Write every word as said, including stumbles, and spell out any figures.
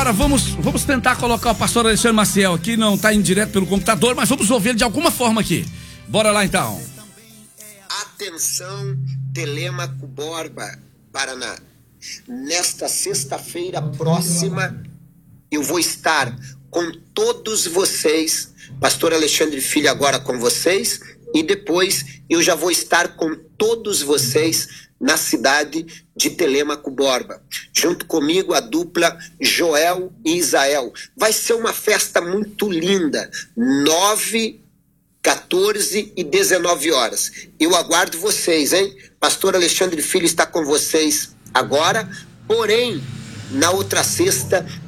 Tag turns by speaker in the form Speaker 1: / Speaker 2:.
Speaker 1: Agora vamos, vamos tentar colocar o pastor Alexandre Maciel aqui, não está em direto pelo computador, mas vamos ouvir ele de alguma forma aqui. Bora lá então.
Speaker 2: Atenção, Telêmaco Borba, Paraná. Nesta sexta-feira próxima, eu vou estar com todos vocês, pastor Alexandre Filho agora com vocês, e depois eu já vou estar com todos vocês na cidade de Telêmaco Borba. Junto comigo a dupla Joel e Isael. Vai ser uma festa muito linda, nove, quatorze e dezenove horas. Eu aguardo vocês, hein? Pastor Alexandre Filho está com vocês agora, porém, na outra sexta